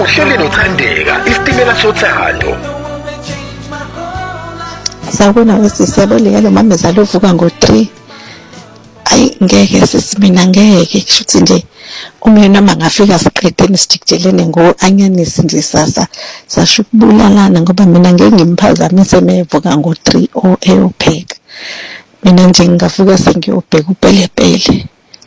Uhleli noThandeka, isitimela sothando. Sawubona wesisebele yalo mamezalo uvuka ngo3. Ayi ngeke sesimina ngeke kusho ukuthi nje umyeni noma ngafika siqedeni sijikelene ngo-anyanisi nje sasho ukubulalana ngoba mina ngeke ngimphazamise mevuka ngo3 eyopheka. Mina nje ngavuka sengiyobheka upelepele.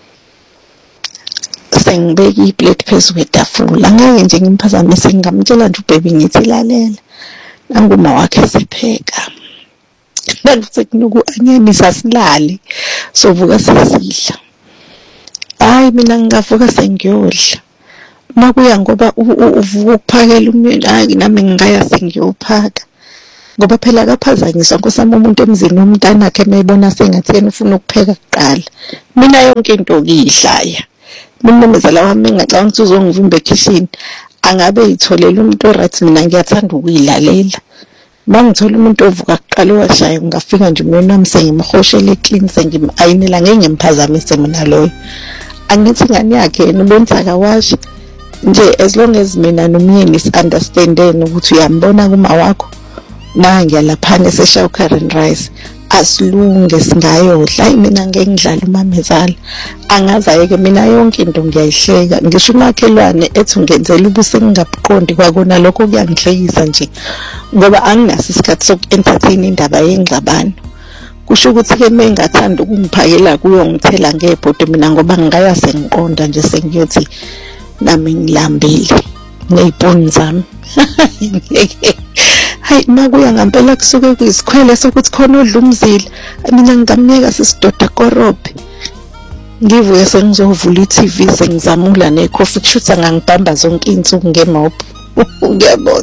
Sengibeka iplate phezu kwetafula. Ngeke nje ngimphazamise ngingamtshela nje ubhebi ngithi lalela. Nanguma wakhe sepheka. Bese kunuku anyanisa silali sovuka sesidla. Hayi mina ngingavuka sengiyodla. Makuya ngoba uvuka ukuphakela umyeni hayi nami ngingaya sengiyophaka. Ngoba phela akaphazanyiswa nkosama umuntu emzini womntanakhe emebona sengathi yena ufuna ukupheka kuqala. Mina yonke into ngiyidlaya. Mina nomzala wami ngicabanga ukuthi uzongivimba ekitchen angabe itholela umuntu right mina ngiyathanda ukuyilalela. Mangithola umuntu ovuka kuqala washaya ngafika nje umyeni wami sengimhoshela eclean sengimayinela ngeke ngimphazamise mina loyo. Angithi ngani yakhe nobonisa akawashi nje as long as mina nomyeni understandene ukuthi uyambona kuma wakho na ngiyalaphana seshaya curry and rice asilunge singayodla. Hayi mina ngeke ngidlala umamezala angazayeke mina yonke into ngiyayihleka ngisho umakhelwane ethi ungenzela ubuse ngingabuqondi kwakona lokho kuyangihlekisa nje ngoba anginaso isikhathi soku-entertain indaba yengxabano. Kusho ukuthi ke mengathanda ukungiphakela kuyo ngithela ngebhodi mina ngoba ngingaya sengiqonda nje sengiyothi nami ngilambile neziponi zami. Hayi makuya ngempela kusuke kuyisikhwele sokuthi khona odla umzila mina ngingamnyeka sisidoda korobhe ngivuye sengizovula iTV sengizamula necoffee kushuthi angangibamba zonke insuku ngemobho. Ngiyabonga.